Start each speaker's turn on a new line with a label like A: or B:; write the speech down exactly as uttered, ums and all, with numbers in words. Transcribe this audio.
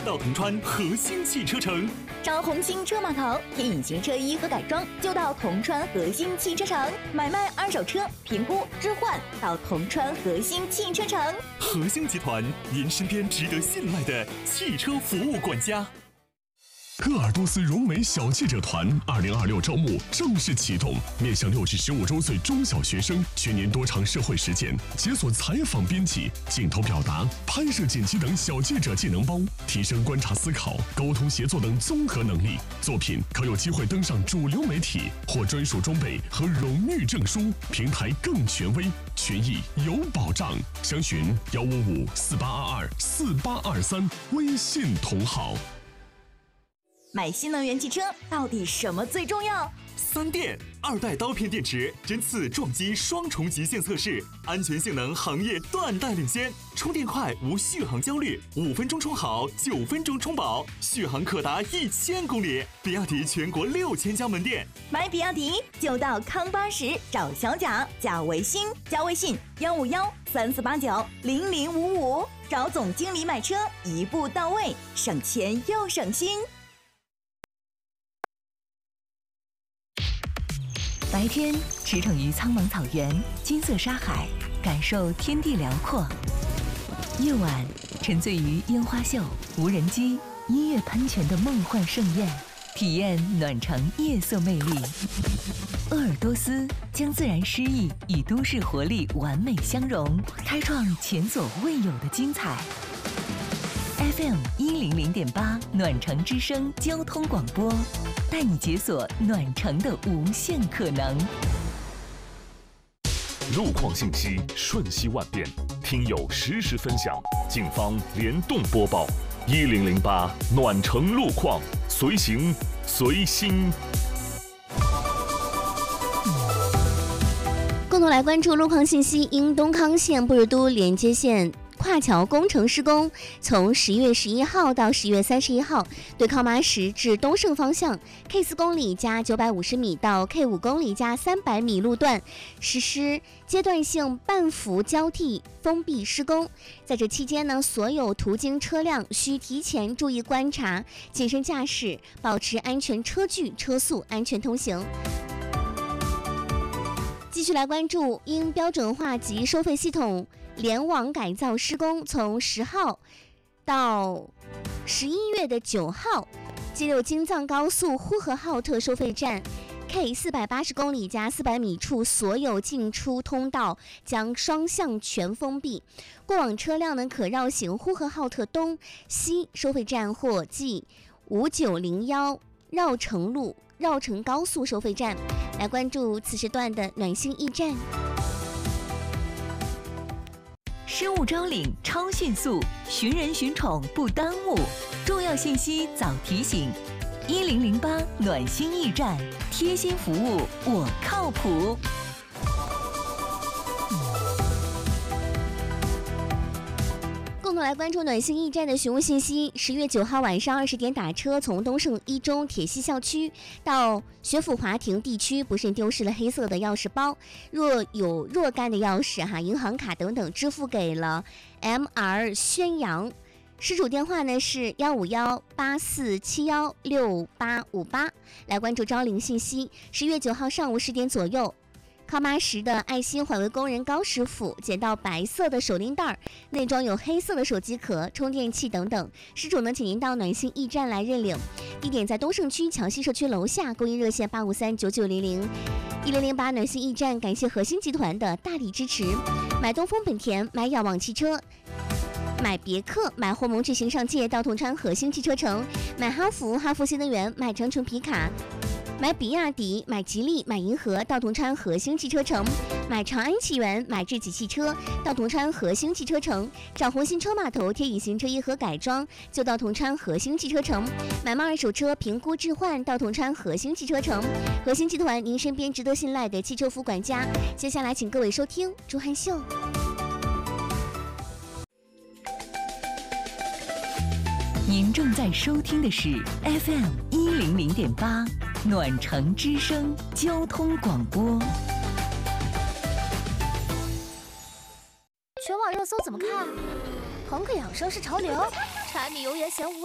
A: 到铜川和兴汽车城。
B: 找红星车码头添隐形车衣和改装，就到铜川和兴汽车城。买卖二手车评估置换，到铜川和兴汽车城。
A: 和兴集团，您身边值得信赖的汽车服务管家。鄂尔多斯融美小记者团二零二六招募正式启动，面向六至十五周岁中小学生，全年多场社会实践，解锁采访编辑、镜头表达、拍摄剪辑等小记者技能包，提升观察思考、沟通协作等综合能力。作品可有机会登上主流媒体，获专属装备和荣誉证书，平台更权威，权益有保障。详询幺五五四八二二四八二三，微信同号。
B: 买新能源汽车到底什么最重要？
A: 三电二代刀片电池针刺撞击双重极限测试，安全性能行业断代领先，充电快无续航焦虑，五分钟充好，九分钟充饱，续航可达一千公里。比亚迪全国六千家门店，
B: 买比亚迪就到康巴什找小贾，加微信加微信幺五幺三四八九零零五五，找总经理买车一步到位，省钱又省心。
C: 白天驰骋于苍茫草原、金色沙海，感受天地辽阔；夜晚沉醉于烟花秀、无人机、音乐喷泉的梦幻盛宴，体验暖城夜色魅力。鄂尔多斯将自然诗意与都市活力完美相融，开创前所未有的精彩。F M 一零零点八暖城之声交通广播，带你解锁暖城的无限可能。
D: 路况信息瞬息万变，听友实时分享，警方联动播报。一零零八暖城路况，随行随心。
E: 共同来关注路况信息。因东康线布尔都连接线跨桥工程施工，从十一月十一号到十一月三十一号，对靠马石至东胜方向 K 四公里加九百五十米到 K 五公里加三百米路段实施阶段性半幅交替封闭施工。在这期间呢，所有途经车辆需提前注意观察，谨慎驾驶，保持安全车距、车速，安全通行。继续来关注，因标准化及收费系统联网改造施工，从十号到十一月的九号 G 六 京藏高速呼和浩特收费站 K 四百八十公里加四百米处所有进出通道将双向全封闭，过往车辆呢可绕行呼和浩特东西收费站或 G 五九零一绕城路绕城高速收费站。来关注此时段的暖心驿站。
C: 失物招领超迅速，寻人寻宠不耽误，重要信息早提醒。一零零八暖心驿站，贴心服务我靠谱。
E: 共同来关注暖心驿站的询问信息。十月九号晚上二十点打车，从东胜一中铁西校区到学府华庭地区，不慎丢失了黑色的钥匙包，若有若干的钥匙哈、银行卡等等支付给了 M R 宣扬，失主电话呢是幺五幺八四七幺六八五八。来关注招领信息。十月九号上午十点左右，靠马石的爱心环卫工人高师傅捡到白色的手拎袋，内装有黑色的手机壳、充电器等等。失主呢，请您到暖心驿站来认领，地点在东胜区桥西社区楼下，购运热线八五三九九零零一零零八暖心驿站。感谢核心集团的大力支持。买东风本田，买仰望汽车，买别克，买鸿蒙智行上界到铜川核心汽车城，买哈弗，哈弗新能源，买长城皮卡，买比亚迪，买吉利，买银河到铜川核心汽车城，买长安汽源，买智己汽车到铜川核心汽车城，找红星车码头贴隐形车衣和改装就到铜川核心汽车城，买卖二手车评估置换到铜川核心汽车城。核心集团，您身边值得信赖的汽车服管家。接下来请各位收听朱汉秀。
C: 您正在收听的是 F M 一零零点八暖城之声交通广播。
F: 全网热搜怎么看？朋克养生是潮流，柴米油盐咸无